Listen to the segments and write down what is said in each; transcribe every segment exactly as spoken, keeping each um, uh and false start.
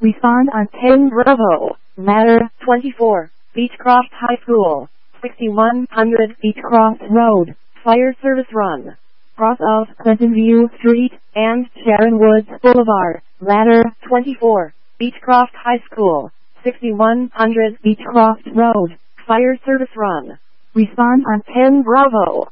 Respond on ten Bravo. Ladder twenty-four. Beechcroft High School. sixty-one hundred Beechcroft Road. Fire Service Run. Cross of Clinton View Street and Sharon Woods Boulevard. Ladder twenty-four. Beechcroft High School. sixty-one hundred Beechcroft Road. Fire Service Run. Respond on ten Bravo.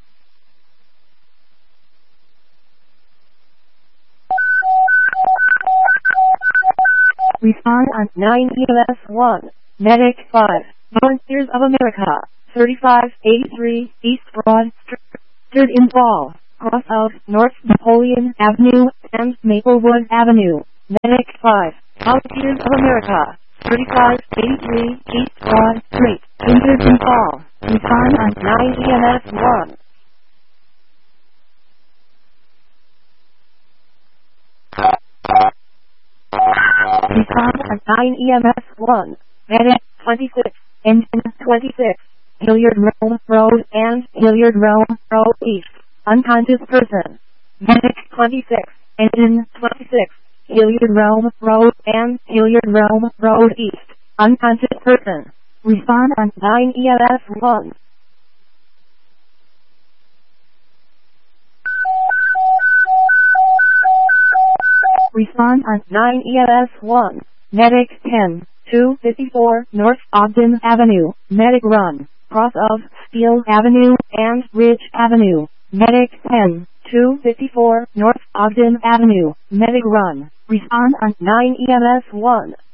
Respond on nine E M S one. Medic five. Volunteers of America. thirty-five eighty-three East Broad Street in Fall. Cross of North Napoleon Avenue and Maplewood Avenue. Medic five. Volunteers of America. thirty-five eighty-three East Broad Street. Injured in Fall. Respond on nine E M S one. Respond on nine E M S one. Medic twenty-six. Engine twenty-six. Hilliard Rome Road and Hilliard Rome Road East. Unconscious person. Medic twenty-six. Engine twenty-six. Hilliard Rome Road and Hilliard Rome Road East. Unconscious person. Respond on nine E M S one. Respond on nine E M S one. Medic ten. two fifty-four North Ogden Avenue. Medic run. Cross of Steel Avenue and Ridge Avenue. Medic ten. two fifty-four North Ogden Avenue. Medic run. Respond on nine E M S one.